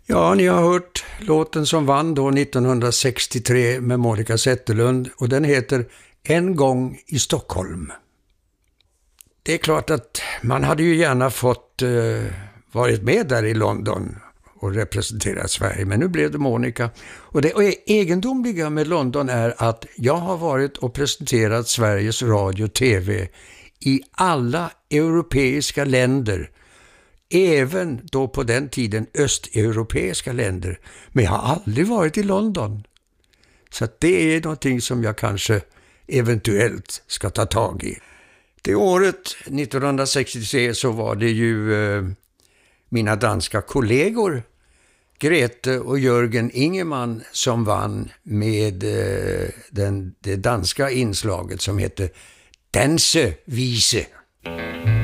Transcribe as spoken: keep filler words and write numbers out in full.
Ja, ni har hört låten som vann då nittonhundrasextiotre med Monica Zetterlund och den heter En gång i Stockholm. Det är klart att man hade ju gärna fått eh, varit med där i London och representera Sverige, men nu blev det Monica. Och det egendomliga med London är att jag har varit och presenterat Sveriges radio och tv i alla europeiska länder, även då på den tiden östeuropeiska länder, men jag har aldrig varit i London. Så att det är någonting som jag kanske eventuellt ska ta tag i. Det året nittonhundrasextiotre så var det ju eh, mina danska kollegor Grete och Jörgen Ingemann som vann med eh, den, det danska inslaget som heter Dansevise.